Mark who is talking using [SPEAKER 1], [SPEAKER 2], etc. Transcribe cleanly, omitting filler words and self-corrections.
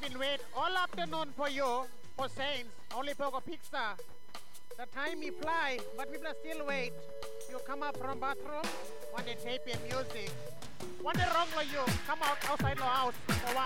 [SPEAKER 1] been waiting all afternoon for you, for Saints, only Pogo Pizza. The time me fly, but people are still wait. You come up from bathroom, when they tape your music. When they wrong like you, come out outside your house for